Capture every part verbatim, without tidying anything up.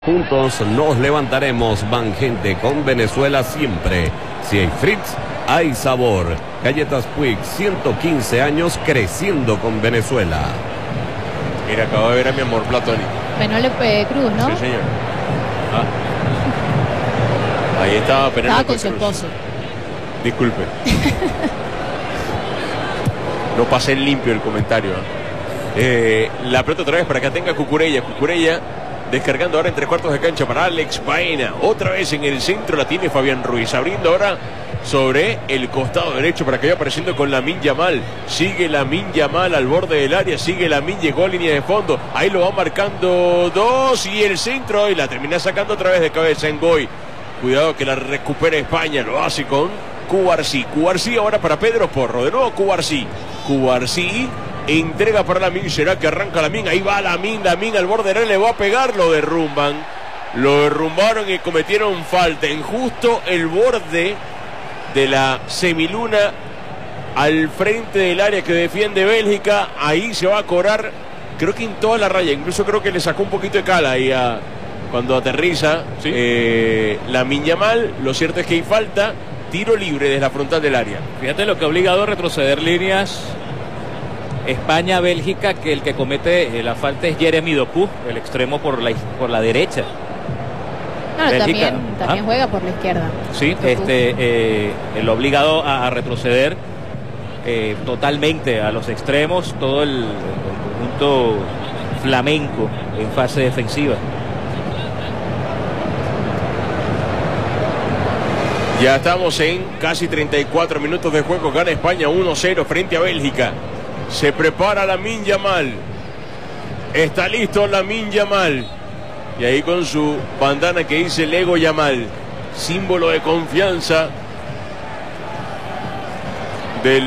Juntos nos levantaremos, van gente con Venezuela siempre. Si hay Fritz, hay sabor. Galletas Puig, ciento quince años creciendo con Venezuela. Mira, acabo de ver a mi amor platónico. Penélope Cruz, ¿no? Sí, señor. Ah. Ahí estaba Penélope Estaba con su Cruz. esposo. Disculpe. No pasé limpio el comentario. Eh, la pelota otra vez para que tenga Cucurella. Cucurella descargando ahora en tres cuartos de cancha para Alex Baena. Otra vez en el centro la tiene Fabián Ruiz. Abriendo ahora sobre el costado derecho para que vaya apareciendo con Lamine Yamal. Sigue Lamine Yamal al borde del área. Sigue Lamine, llegó a línea de fondo. Ahí lo va marcando dos. Y el centro y la termina sacando otra vez de cabeza en Goy. Cuidado que la recupera España. Lo hace con Cubarsí. Cubarsí ahora para Pedro Porro. De nuevo Cubarsí. Cubarsí. Entrega para Lamine, será que arranca Lamine, ahí va Lamine, Lamine al borde del área, le va a pegar, lo derrumban, lo derrumbaron y cometieron falta en justo el borde de la semiluna al frente del área que defiende Bélgica. Ahí se va a cobrar, creo que en toda la raya, incluso creo que le sacó un poquito de cala ahí a, cuando aterriza, ¿sí? eh, Lamine Yamal. Lo cierto es que hay falta, tiro libre desde la frontal del área. Fíjate lo que ha obligado a retroceder líneas España-Bélgica, que el que comete eh, la falta es Jeremy Doku, el extremo por la, por la derecha. No, Bélgica, también, también ¿ah? juega por la izquierda. Sí, Doku. este, eh, el obligado a, a retroceder eh, totalmente a los extremos, todo el, el conjunto flamenco en fase defensiva. Ya estamos en casi treinta y cuatro minutos de juego. Gana España uno cero frente a Bélgica. Se prepara Lamine Yamal. Está listo Lamine Yamal. Y ahí con su bandana que dice Lego Yamal. Símbolo de confianza del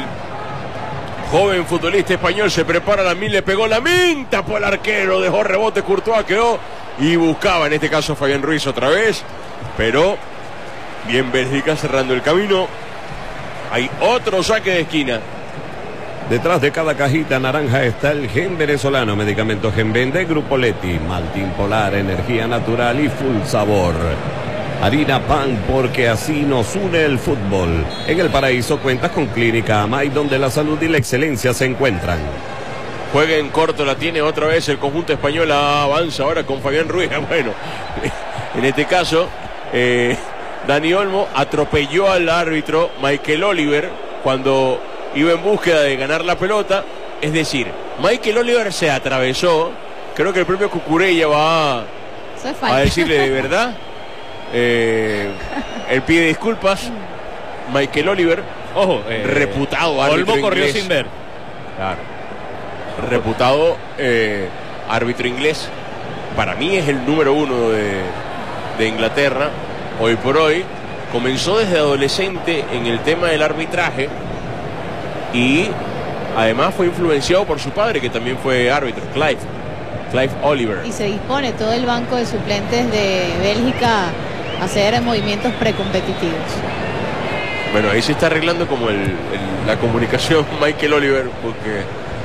joven futbolista español. Se prepara Lamine, le pegó Lamine. Tapó el arquero, dejó rebote, Courtois quedó. Y buscaba en este caso Fabián Ruiz otra vez. Pero bien Bélgica cerrando el camino. Hay otro saque de esquina. Detrás de cada cajita naranja está el gen venezolano, medicamento Genven de Grupo Leti, Maltín Polar, energía natural y full sabor. Harina Pan, porque así nos une el fútbol. En el paraíso cuentas con Clínica Amay, donde la salud y la excelencia se encuentran. Juega en corto, la tiene otra vez el conjunto español, avanza ahora con Fabián Ruiz. Bueno, en este caso, eh, Dani Olmo atropelló al árbitro Michael Oliver cuando iba en búsqueda de ganar la pelota. Es decir, Michael Oliver se atravesó. Creo que el propio Cucurella va a, a decirle de verdad. Eh, él pide disculpas. Michael Oliver, ojo, eh, reputado árbitro Olmo corrió inglés. sin ver. Claro. Reputado eh, árbitro inglés. Para mí es el número uno de, de Inglaterra. Hoy por hoy. Comenzó desde adolescente en el tema del arbitraje. Y además fue influenciado por su padre, que también fue árbitro, Clive, Clive Oliver. Y se dispone todo el banco de suplentes de Bélgica a hacer movimientos precompetitivos. Bueno, ahí se está arreglando como el, el, la comunicación Michael Oliver, porque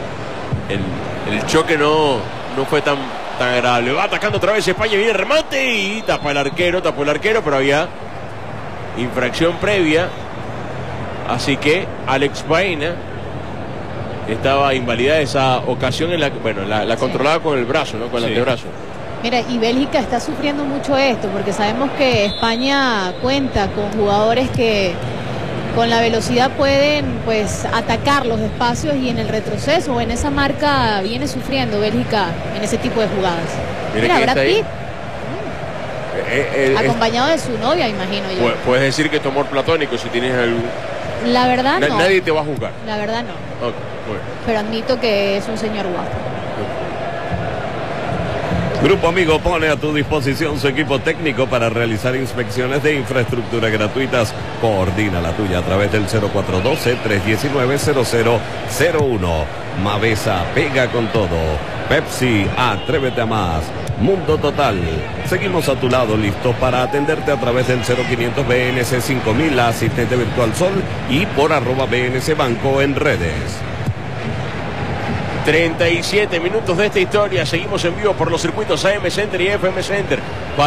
el, el choque no, no fue tan, tan agradable. Va atacando otra vez España, viene el remate y tapa el arquero, tapó el arquero, pero había infracción previa. Así que Alex Baena estaba invalidada esa ocasión en la que, bueno, la, la sí. controlaba con el brazo, ¿no? Con el sí. antebrazo. Mira, y Bélgica está sufriendo mucho esto, porque sabemos que España cuenta con jugadores que con la velocidad pueden pues atacar los espacios, y en el retroceso o en esa marca viene sufriendo Bélgica en ese tipo de jugadas. Mira, Mira Brad Pitt. Eh, eh, acompañado de su novia, imagino yo. Puedes decir que tu amor platónico si tienes algún... La verdad Na no. Nadie te va a juzgar. La verdad no. Okay, bueno. Pero admito que es un señor guapo. Grupo Amigo pone a tu disposición su equipo técnico para realizar inspecciones de infraestructura gratuitas. Coordina la tuya a través del cero cuatro uno dos, tres uno nueve, cero cero cero uno. Mavesa, pega con todo. Pepsi, atrévete a más. Mundo Total. Seguimos a tu lado, listos para atenderte a través del cero quinientos B N C cinco mil, la asistente virtual Sol, y por arroba B N C Banco en redes. treinta y siete minutos de esta historia. Seguimos en vivo por los circuitos A M Center y F M Center.